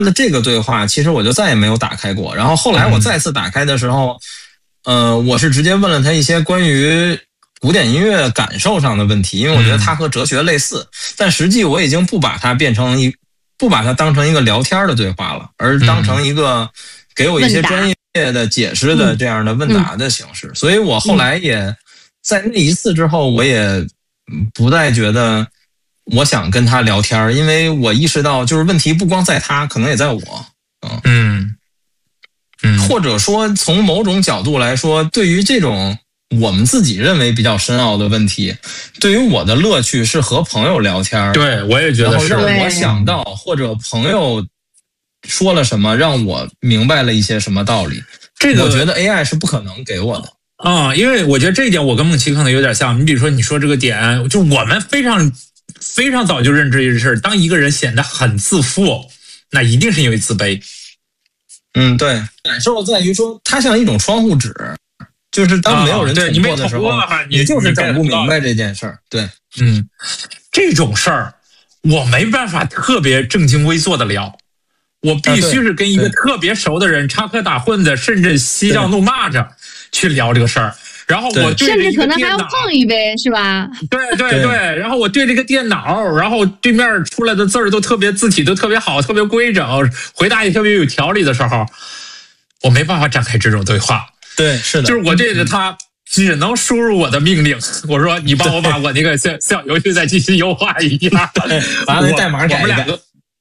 的这个对话，其实我就再也没有打开过。然后后来我再次打开的时候，我是直接问了他一些关于古典音乐感受上的问题，因为我觉得它和哲学类似，但实际我已经不把它当成一个聊天的对话了，而当成一个给我一些专业的解释的这样的问答的形式。所以我后来也在那一次之后，我也不再觉得我想跟他聊天，因为我意识到就是问题不光在他，可能也在我。或者说从某种角度来说，对于这种我们自己认为比较深奥的问题，对于我的乐趣是和朋友聊天。 对，我也觉得是。 然后让我想到，或者朋友说了什么，让我明白了一些什么道理。这个我觉得 AI 是不可能给我的。 因为我觉得这一点我跟梦琪可能有点像。你比如说你说这个点，就我们非常非常早就认知一件事，当一个人显得很自负，那一定是因为自卑。 对，感受在于说它像一种窗户纸，就是当没有人捅破的时候，你就是整不明白这件事儿。对， 这种事儿我没办法特别正襟危坐的聊，我必须是跟一个特别熟的人插科打诨的，甚至嬉笑怒骂着去聊这个事儿。然后我对甚至可能还要碰一杯，是吧？ 对，然后我对这个电脑，然后对面出来的字儿都特别，字体都特别好，特别规整，回答也特别有条理的时候，我没办法展开这种对话。 对，是的， 就是我对着他只能输入我的命令，我说你帮我把我那个小游戏再继续优化一下， 把那代码改一改。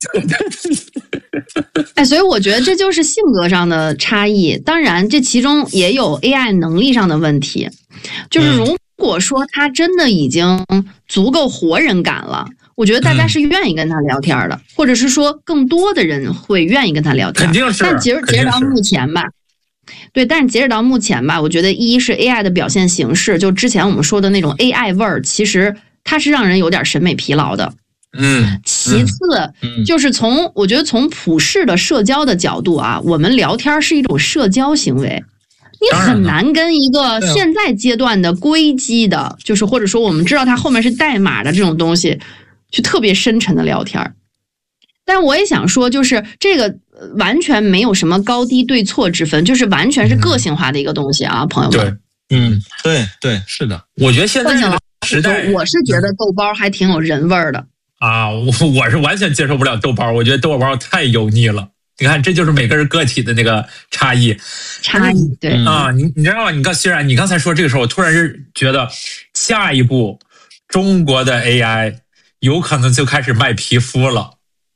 所以我觉得这就是性格上的差异。当然，这其中也有 AI 能力上的问题。就是如果说他真的已经足够活人感了，我觉得大家是愿意跟他聊天的，或者是说更多的人会愿意跟他聊天。 肯定是。 但截止到目前吧，但是截止到目前吧，我觉得一是 AI 的表现形式，就之前我们说的那种 AI 味儿，其实它是让人有点审美疲劳的。其次就是我觉得从普世的社交的角度啊，我们聊天是一种社交行为，你很难跟一个现在阶段的硅基的，就是或者说我们知道它后面是代码的这种东西，去特别深沉的聊天。但我也想说，就是这个完全没有什么高低对错之分，就是完全是个性化的一个东西啊，朋友们。 对，是的。 我觉得现在这个时代， 我是觉得豆包还挺有人味儿的。 我是完全接受不了豆包，我觉得豆包太油腻了。你看，这就是每个人个体的那个差异。 对你知道吗？你看，虽然你刚才说这个时候，我突然是觉得下一步中国的 AI 有可能就开始卖皮肤了。